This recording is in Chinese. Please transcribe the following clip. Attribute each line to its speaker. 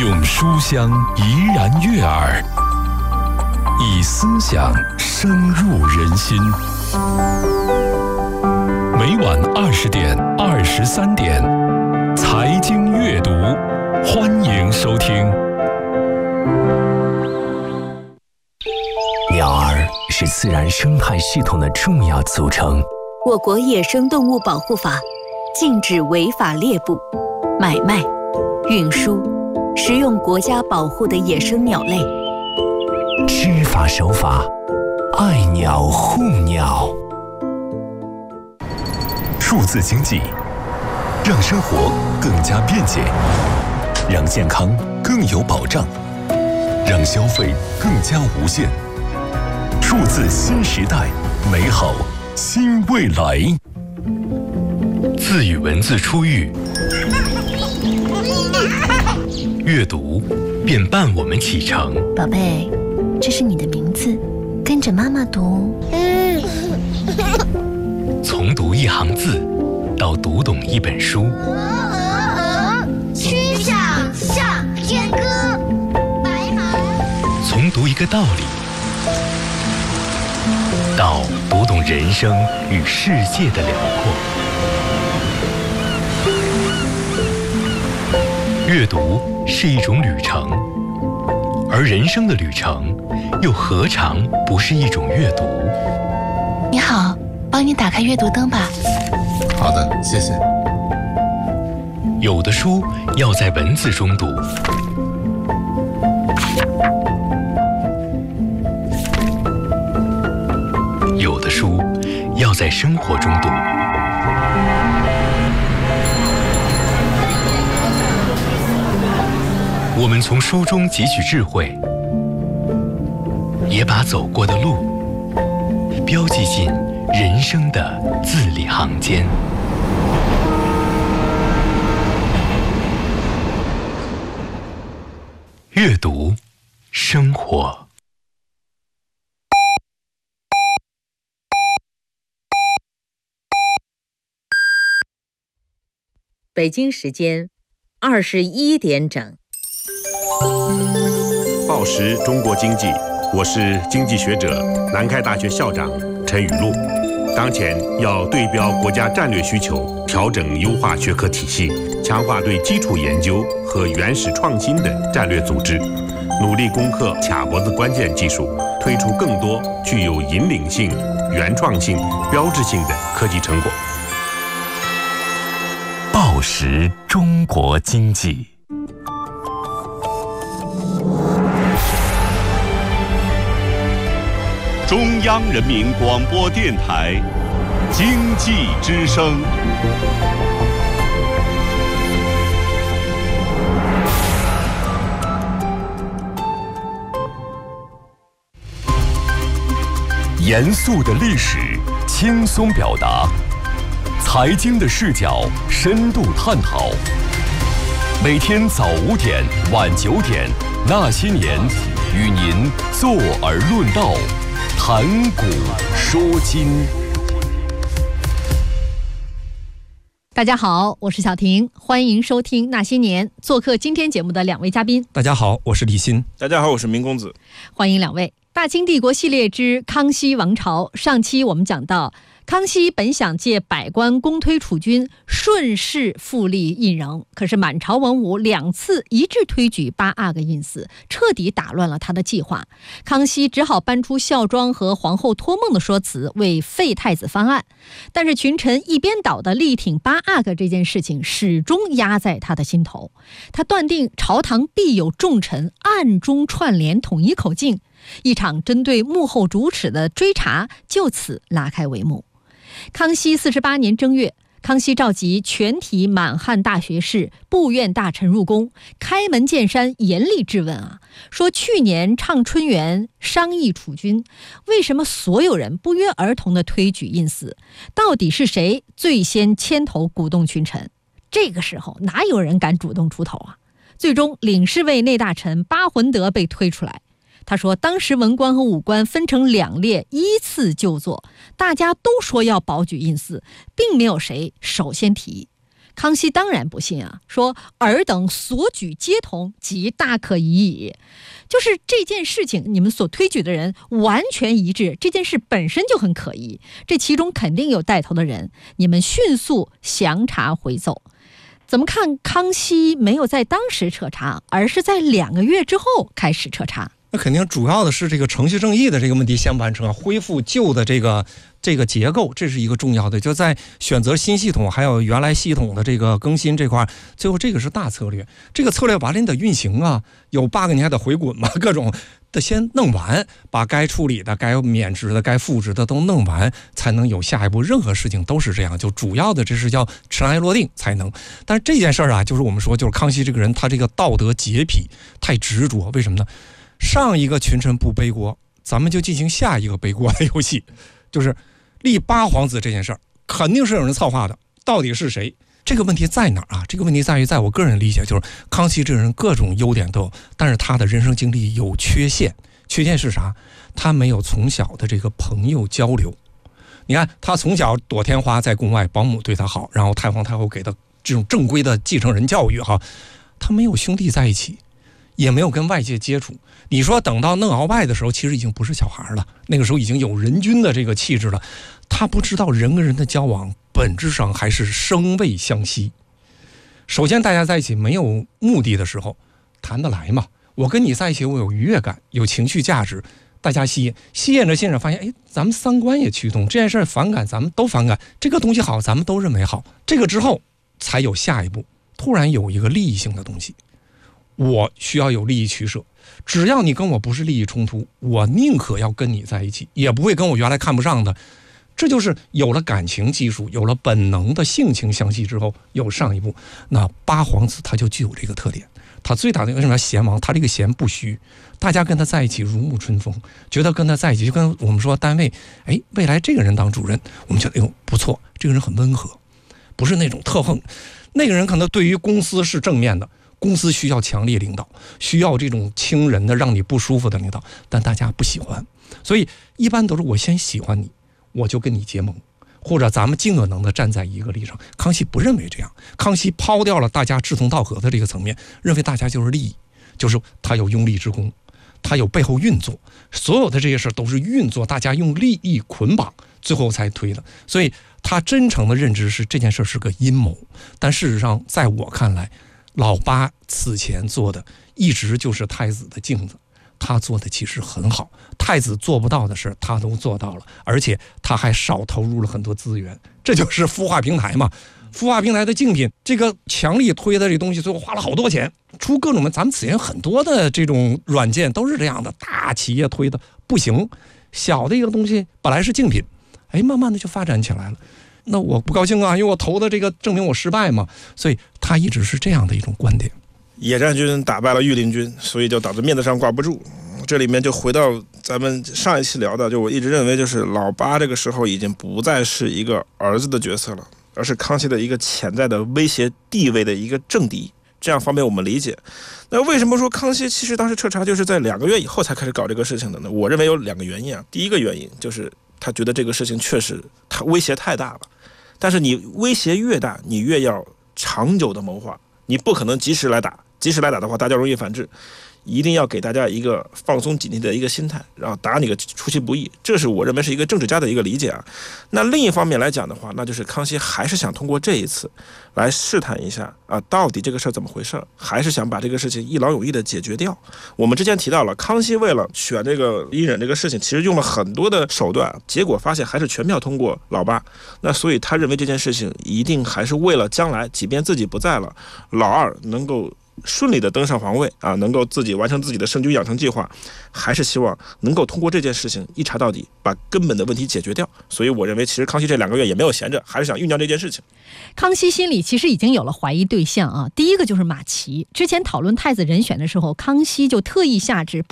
Speaker 1: 用书香怡然悦耳，以思想深入人心。每晚20点、23点，财经阅读，欢迎收听。
Speaker 2: 鸟儿是自然生态系统的重要组成。
Speaker 3: 我国野生动物保护法禁止违法猎捕、买卖、运输、食用国家保护的野生鸟类。
Speaker 2: 知法守法，爱鸟护鸟。数字经济让生活更加便捷，让健康更有保障，让消费更加无限。数字新时代，美好新未来。
Speaker 4: 字与文字出狱，阅读便伴我们启程。
Speaker 3: 宝贝，这是你的名字，跟着妈妈读。
Speaker 4: 从读一行字到读懂一本书，
Speaker 5: 曲项向天歌，白马。
Speaker 4: 从读一个道理到读懂人生与世界的辽阔。阅读是一种旅程，而人生的旅程又何尝不是一种阅读？
Speaker 6: 你好，帮你打开阅读灯吧。
Speaker 7: 好的，谢谢。
Speaker 4: 有的书要在文字中读，有的书要在生活中读。我们从书中汲取智慧，也把走过的路标记进人生的字里行间。阅读，生活。
Speaker 8: 北京时间21点整。
Speaker 9: 报时中国经济，我是经济学者、南开大学校长陈雨露。当前要对标国家战略需求，调整优化学科体系，强化对基础研究和原始创新的战略组织，努力攻克卡脖子关键技术，推出更多具有引领性、原创性、标志性的科技成果。
Speaker 2: 报时中国经济。
Speaker 10: 中央人民广播电台经济之声。
Speaker 2: 严肃的历史，轻松表达；财经的视角，深度探讨。每天早5点、晚9点，那些年，与您坐而论道。谈古说今。
Speaker 11: 大家好，我是小婷，欢迎收听那些年。做客今天节目的2位嘉宾。
Speaker 12: 大家好，我是李欣。
Speaker 13: 大家好，我是明公子。
Speaker 11: 欢迎2位。大清帝国系列之康熙王朝，上期我们讲到，康熙本想借百官公推储君，顺势复立胤禛，可是满朝文武2次一致推举8阿哥胤祀，彻底打乱了他的计划。康熙只好搬出孝庄和皇后托梦的说辞，为废太子翻案。但是群臣一边倒的力挺8阿哥这件事情，始终压在他的心头。他断定朝堂必有重臣暗中串联，统一口径。一场针对幕后主使的追查就此拉开帷幕。康熙48年正月，康熙召集全体满汉大学士、部院大臣入宫，开门见山严厉质问说去年畅春园商议储君，为什么所有人不约而同地推举胤祀？到底是谁最先牵头鼓动群臣？这个时候哪有人敢主动出头啊？最终领侍卫内大臣巴浑德被推出来。他说当时文官和武官分成2列依次就坐，大家都说要保举胤祀，并没有谁首先提议。 康熙当然不信啊，说尔等所举皆同，即大可疑矣。就是这件事情，你们所推举的人完全一致，这件事本身就很可疑，这其中肯定有带头的人，你们迅速详查回奏。怎么看康熙没有在当时彻查，而是在2个月之后开始彻查？
Speaker 12: 那肯定主要的是这个程序正义的这个问题先完成，恢复旧的这个结构，这是一个重要的。就在选择新系统还有原来系统的这个更新这块，最后这个是大策略。这个策略完了你得运行啊，有 bug 你还得回滚嘛，各种的先弄完，把该处理的、该免职的、该复职的都弄完，才能有下一步。任何事情都是这样，就主要的这是叫尘埃落定才能。但是这件事儿啊，就是我们说，就是康熙这个人，他这个道德洁癖太执着，为什么呢？上一个群臣不背锅，咱们就进行下一个背锅的游戏，就是立八皇子这件事儿，肯定是有人策划的，到底是谁？这个问题在哪儿啊？这个问题在于，在我个人理解，就是康熙这个人各种优点都有，但是他的人生经历有缺陷。缺陷是啥？他没有从小的这个朋友交流。你看，他从小躲天花，在宫外，保姆对他好，然后太皇太后给他这种正规的继承人教育哈，他没有兄弟在一起，也没有跟外界接触。你说等到弄鳌拜的时候，其实已经不是小孩了，那个时候已经有人君的这个气质了。他不知道人跟人的交往本质上还是生畏相惜。首先大家在一起没有目的的时候谈得来嘛，我跟你在一起我有愉悦感，有情绪价值，大家吸引着欣赏，发现咱们三观也趋同，这件事反感咱们都反感，这个东西好咱们都认为好，这个之后才有下一步。突然有一个利益性的东西，我需要有利益取舍，只要你跟我不是利益冲突，我宁可要跟你在一起，也不会跟我原来看不上的。这就是有了感情基础，有了本能的性情相吸之后，有上一步。那八皇子他就具有这个特点，他最大的为什么叫贤王？他这个贤不虚，大家跟他在一起如沐春风，觉得跟他在一起就跟我们说单位，未来这个人当主任，我们觉得不错，这个人很温和，不是那种特横。那个人可能对于公司是正面的，公司需要强烈领导，需要这种亲人的让你不舒服的领导，但大家不喜欢，所以一般都是我先喜欢你，我就跟你结盟，或者咱们尽可能的站在一个立场。康熙不认为这样，康熙抛掉了大家志同道合的这个层面，认为大家就是利益，就是他有拥立之功，他有背后运作，所有的这些事都是运作，大家用利益捆绑，最后才推的。所以他真诚的认知是这件事是个阴谋，但事实上在我看来，老八此前做的一直就是太子的镜子，他做的其实很好，太子做不到的事他都做到了，而且他还少投入了很多资源，这就是孵化平台嘛。孵化平台的竞品，这个强力推的这东西，最后花了好多钱，出各种咱们此前很多的这种软件都是这样的，大企业推的不行，小的一个东西本来是竞品，慢慢的就发展起来了。那我不高兴啊，因为我投的这个证明我失败嘛，所以他一直是这样的一种观点。
Speaker 13: 野战军打败了御林军，所以就导致面子上挂不住。这里面就回到咱们上一期聊的，就我一直认为，就是老八这个时候已经不再是一个儿子的角色了，而是康熙的一个潜在的威胁地位的一个政敌，这样方便我们理解。那为什么说康熙其实当时彻查就是在2个月以后才开始搞这个事情的呢？我认为有2个原因啊。第一个原因就是他觉得这个事情确实他威胁太大了，但是你威胁越大，你越要长久的谋划，你不可能及时来打的话，大家容易反制。一定要给大家一个放松警惕的一个心态，然后打你个出其不意，这是我认为是一个政治家的一个理解啊。那另一方面来讲的话，那就是康熙还是想通过这一次来试探一下啊，到底这个事儿怎么回事，还是想把这个事情一劳永逸的解决掉。我们之前提到了，康熙为了选这个胤禛这个事情，其实用了很多的手段，结果发现还是全票通过老八。那所以他认为这件事情一定还是为了将来，即便自己不在了，老二能够顺利的登上皇位啊，能够自己完成自己的圣君养成计划，还是希望能够通过这件事情一查到底，把根本的问题解决掉。所以我认为其实康熙这2个月也没有闲着，还是想酝酿这件事情。
Speaker 11: 康熙心里其实已经有了怀疑对象啊，第一个就是马齐。之前讨论太子人选的时候，康熙就特意下旨